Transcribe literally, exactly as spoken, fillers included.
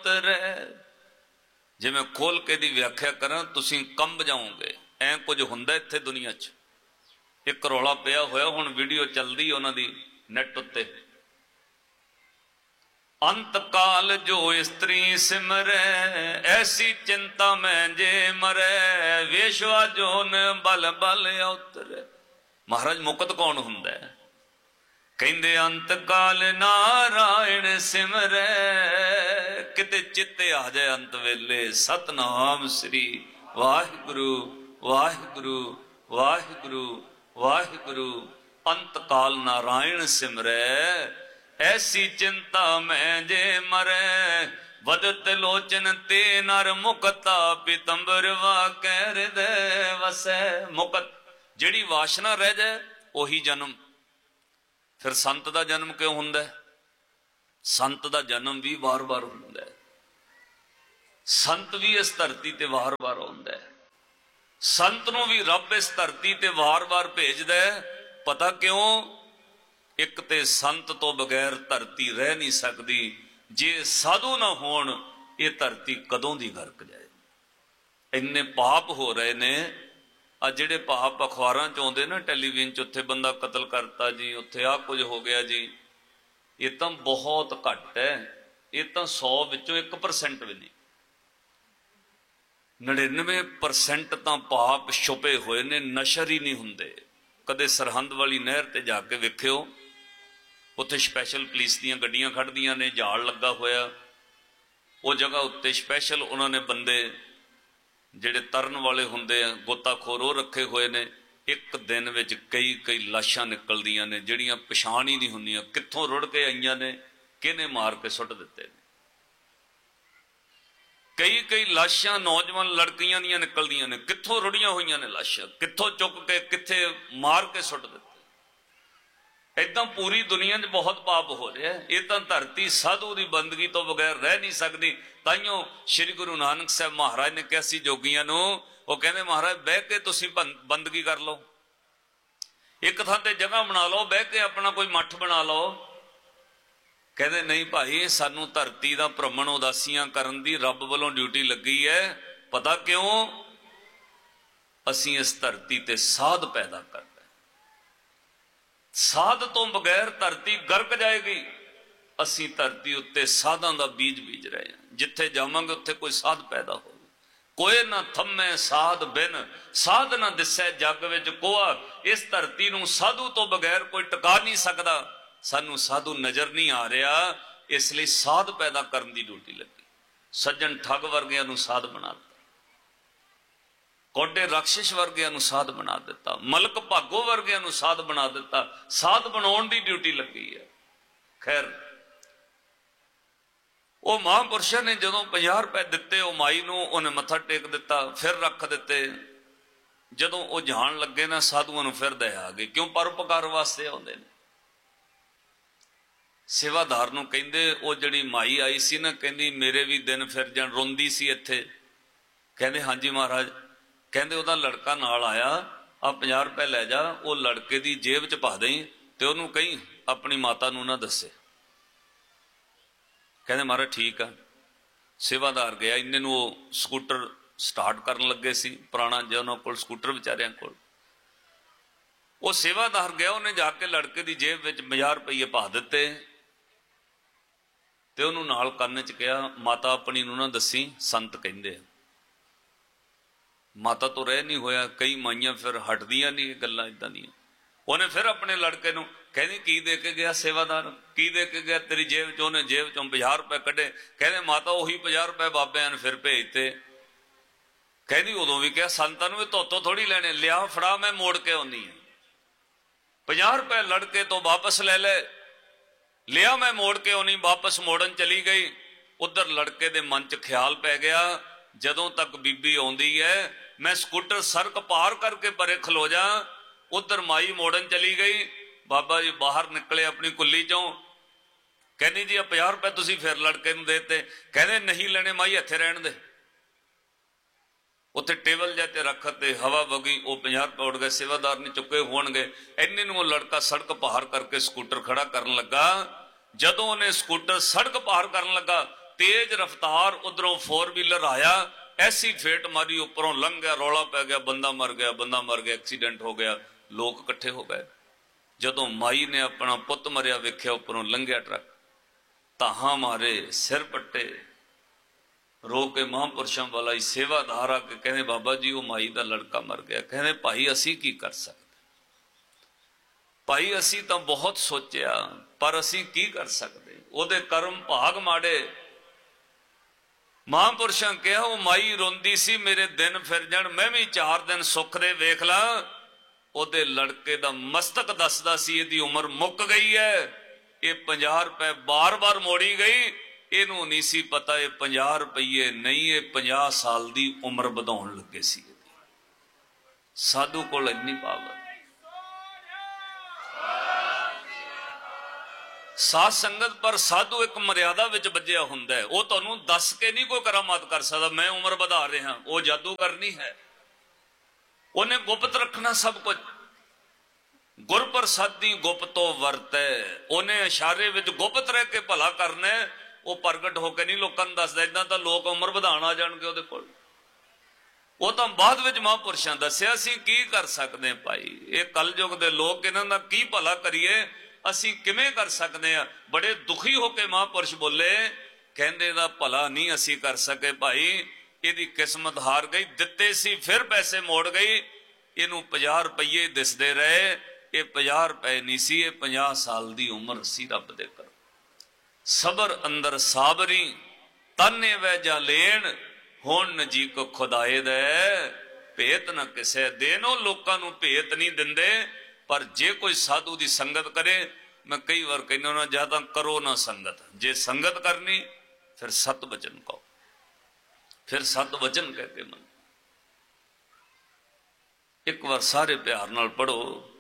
उतरे। जिवें खोल के दी व्याख्या करा तुसीं कंब जाओगे। ऐ कुछ हुंदा इत्थे दुनिया च। एक रौला पिया होया, हुण वीडियो चलदी उन्हां दी नैट उत्ते। अंत काल जो स्त्री सिमरे, ऐसी चिंता में जे मरे। वेशवा जोन बल बल उतरे। महाराज मुकत कौन हुंदा है? कहंदे अंत काल नारायण सिमरे। किते चित्ते आ जाए अंत वेले सतनाम श्री वाहिगुरु वाहिगुरु वाहिगुरु वाहिगुरु। अंत काल नारायण सिमरे, ऐसी चिंता में जे मरे। वदत लोचन ते नर मुकता, पीतंबर वा कैर दे वसै। मुकत जिहड़ी वासना रह जाए ओही जन्म। फिर संत दा जन्म क्यों हुंदा है? संत दा जन्म भी बार बार हुंदा है। संत भी इस धरती ते वार वार आउंदा है। संत नूं भी रब इस धरती ते वार वार भेजदा है। पता क्यों? एक ते संत तो बगैर धरती रह नहीं सकती। जे साधु ना होण ये धरती कदों दी गर्क जाए। इन्ने पाप हो रहे ने। आ जिहड़े पाप अखबारां च आउंदे ना, टैलीविजन च, उत्थे बंदा कतल करता जी, उत्थे आ कुछ हो गया जी, ये तो बहुत घट है। ये तो सौ विचों एक परसेंट भी नहीं। नड़िनवे परसेंट तो पाप छुपे हुए ने, नशर ही नहीं हुंदे। कदे सरहंद वाली नहर ते जाके वेखियो, उत्थे स्पैशल पुलिस दीयां गड्डियां खड़दियां ने, झाड़ लगा होया। वो जगह उत्ते स्पैशल उन्होंने बंदे जिहड़े तरन वाले हुंदे आ, गोताखोर वो रखे हुए ने। एक दिन विच कई कई लाशां निकलदियां ने जिहड़ियां पछाण ही नहीं हुंदियां कित्थों रुड़ के आईयां ने, किहने मार के सुट दिते ने। कई कई लाशां नौजवान लड़कियां दियां निकलदियां ने, कित्थों रुड़ियां होईयां ने लाशां, कित्थों चुक के कित्थे मार के सुट दिते। इदां पूरी दुनिया च बहुत पाप हो रहा है। ये तो धरती साधु की बंदगी तो बगैर रह नहीं सकती। ताइयों श्री गुरु नानक साहब महाराज ने कहा सी जोगियां नूं, वो कहंदे महाराज बह के तुसीं बंदगी कर लो, एक थां ते जगह बना लो, बह के अपना कोई मठ बना लो। कहंदे नहीं भाई, सानू धरती दा भ्रमण उदासियां करन दी रब वालों ड्यूटी लगी है। पता क्यों? असीं इस धरती ते साध पैदा कर, साध तो बगैर धरती गर्क जाएगी। असी धरती उत्ते साधां दा बीज बीज रहे हैं। जिथे जावांगे उत्थे कोई साध पैदा हो। कोई ना थम्मे साध बिन, साध ना दिसै जग विच कोआ। इस धरती नूं साधु तो बगैर कोई टिका नहीं सकता। सानू साधु नजर नहीं आ रहा, इसलिए साध पैदा करने की ड्यूटी लगी। सज्जन ठग वर्गिਆਂ नूं साध बना दिता, कोडे राक्षस वर्गिਆਂ नूं साध बना दिता, मलक भागो वर्गिਆਂ नूं साध बना दिता। साध बनाउण दी ड्यूटी लगी है। खैर वो महापुरुषों ने जदों पचास रुपए दिते वो माई नूं, उन्हें मत्था टेक दिता, फिर रख दिते। जदों वो जान लगे ना साधुआं नूं फिर दया आ गई। क्यों? परोपकार वास्ते आउंदे ने। सेवादार नूं कहंदे वो जिहड़ी माई आई सी ना, कहंदी मेरे भी दिन फिर जाण, रोंदी सी इत्थे। कहंदे हाँ जी महाराज। कहंदे उहदा लड़का नाल आया, आ पचास रुपए लै जा, वो लड़के दी जेब च पा दें ते उहनूं कहीं अपनी माता नूं ना दसे। कहंदे महाराज ठीक है। सेवादार गया, इन्ने नूं वो स्कूटर स्टार्ट करन लगे सी, पुराना जिहा उहनां कोल स्कूटर विचारियां कोल। वो सेवादार गया, उन्हें जाके लड़के दी जेब विच पचास रुपये पा दिते ते उहनूं नाल कन्न च कहा माता अपनी नूं ना दसी, संत कहंदे आ। माता तो रह नहीं होया। कई माइयां फिर हटदियां नहीं गल्लां इदां दियां। उन्हें फिर अपने लड़के नूं कहंदी की दे के गया सेवादार, की दे के गया तेरी जेब चों? उन्हें जेब चों पचास रुपए कढ़े। कहंदे माता उही पचास रुपए बाबियां ने फिर भेजते। कहंदी उदों भी कहा संतां नूं तोतों थोड़ी लैणे, लिया फड़ा मैं मोड़ के आउंदी हां। पचास रुपए लड़के तो वापस ले ले, लिया मैं मोड़ के आउणी। वापस मोड़न चली गई। उधर लड़के दे मन च ख्याल पै गया, जदों तक बीबी आउंदी है मैं स्कूटर सड़क पार करके परे खलो जा। उधर माई मोड़न चली गई। बाबा जी बाहर निकले अपनी कुल्ली चों। कहनी जी पचास रुपए तुसीं फिर लड़के नूं देते। कहने नहीं लेने माई, इत्थे रहण दे। उत्थे टेबल जाते रखते, हवा वगी, वो पचास रुपए उड़ गए, सेवादार ने चुके होणगे। इन्ने नूं लड़का सड़क पार करके स्कूटर खड़ा करन लगा। जदों उन्हें स्कूटर सड़क पार करन लगा, तेज रफ्तार उधरों फोर व्हीलर आया, ऐसी फेट मारी, उपरों लंघ गया, रौला पै गया, बंदा मर गया, बंदा मर गया, एक्सीडेंट हो गया, लोग इकट्ठे हो गए। जदों माई ने अपना पुत मरिया वेख्या, उपरों लंघिया ट्रक, धाहां मारे, सिर पट्टे, रो के महापुरुषों वाला ही सेवादार आके कहने बाबा जी वो माई का लड़का मर गया। कहने भाई असी की कर सकते, भाई असी तो बहुत सोचा पर असी की कर सकते, ओदे कर्म भाग माड़े। महापुरुषों कहा वो माई रोंदी सी मेरे दिन फिर जाण, मैं भी चार दिन सुख दे वेख ला। ओदे लड़के दा मस्तक दसदा सी इहदी उम्र मुक गई है, ये पंजाह रुपए बार बार मोड़ी गई, इनू नहीं सी पता ये पंजाह रुपये नहीं, ये पंजाह साल की उम्र बढ़ाउण लगे सी। साधु कोल इन्नी पावर, साध संगत पर साधु एक मर्यादा विच बज्जिया हुंदा है, वो तुहानूं दस के नहीं कोई करामात कर सकता मैं उम्र बढ़ा रहा, वो जादू करनी है, उन्हें गुप्त रखना सब कुछ। गुर प्रसादी गुप्तो वरतै, उन्हें इशारे विच गुप्त रह के भला करना है, वो प्रगट होकर नहीं लोगों को दसदा। इदां तां लोग उम्र बढ़ाण आ जाणगे उहदे कोल, वो तो बाद विच महापुरुषां दस्सिया सी की कर सकते हैं। भाई ये कलयुग दे लोग, इन्हां दा की भला करिए, असी किवें कर सकते हैं। बड़े दुखी होकर महापुरुष बोले, कहंदे दा भला नहीं असी कर सके भाई, इहदी किस्मत हार गई, दिते सी फिर पैसे मोड़ गई, इनू पचास रुपये दिसदे रहे, ये पचास रुपए नहीं सी, ये पचास साल की उम्र सी। रब दे कर सबर अंदर साबरी, ताने वै जा लेन, हुण जी को खुदाए दे भेत न किसे देनो। लोकां नूं भेत नहीं दिंदे, पर जे कोई साधु की संगत करे, मैं कई बार कहना ना, ज्यादा करो ना संगत, जे संगत करनी फिर सत वचन कहो, फिर सत वचन कह के मन। एक बार सारे प्यार नाल पढ़ो।